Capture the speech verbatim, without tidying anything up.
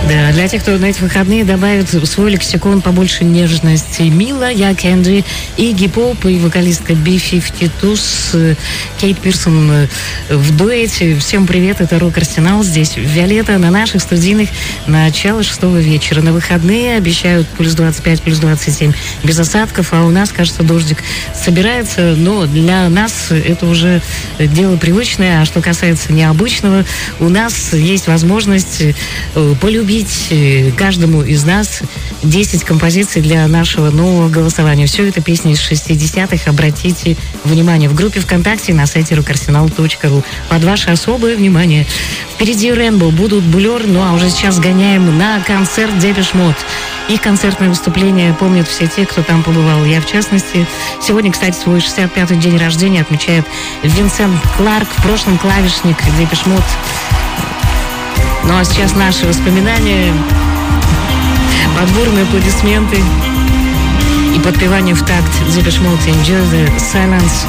Да, для тех, кто на эти выходные добавит в свой лексикон побольше нежности. Мила, я Кенди, Игги Поп и вокалистка би фифти ту с Кейт Пирсон в дуэте. Всем привет, это Рок-Арсенал. Здесь Виолетта на наших студийных. Начало шестого вечера. На выходные обещают плюс двадцать пять, плюс двадцать семь без осадков, а у нас, кажется, дождик собирается, но для нас это уже дело привычное. А что касается необычного, у нас есть возможность полюбить каждому из нас десять композиций для нашего нового голосования. Все это песни из шестидесятых. Обратите внимание, в группе ВКонтакте на сайте рок арсенал точка ру. Под ваше особое внимание. Впереди Рэмбо, будут Blur, ну а уже сейчас гоняем на концерт Depeche Mode. Их концертное выступление помнят все те, кто там побывал. Я, в частности. Сегодня, кстати, свой шестьдесят пятый день рождения отмечает Винсент Кларк, в прошлом клавишник Depeche Mode. Ну а сейчас наши воспоминания, подборные аплодисменты и подпевание в такт Depeche Mode, Enjoy the Silence.